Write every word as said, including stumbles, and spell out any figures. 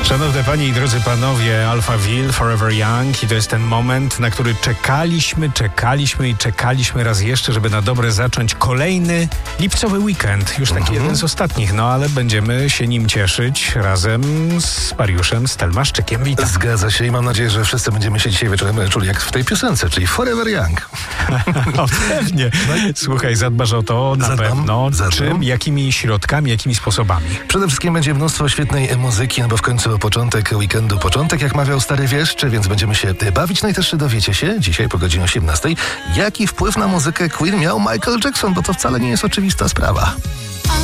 Szanowne Panie i drodzy Panowie, Alphaville, Forever Young i to jest ten moment, na który czekaliśmy, czekaliśmy i czekaliśmy raz jeszcze, żeby na dobre zacząć kolejny lipcowy weekend. Już taki Mhm. jeden z ostatnich, no ale będziemy się nim cieszyć razem z Mariuszem Stelmaszczykiem. Witam. Zgadza się i mam nadzieję, że wszyscy będziemy się dzisiaj wieczorem czuli jak w tej piosence, czyli Forever Young. No pewnie. Słuchaj, zadbasz o to na Zadbam, pewno. zadbam. Czym, jakimi środkami, jakimi sposobami? Przede wszystkim będzie mnóstwo świetnej muzyki, no bo w końcu początek weekendu, początek jak mawiał stary wieszcz, więc będziemy się bawić. No i też dowiecie się dzisiaj po godzinie osiemnastej, jaki wpływ na muzykę Queen miał Michael Jackson, bo to wcale nie jest oczywista sprawa.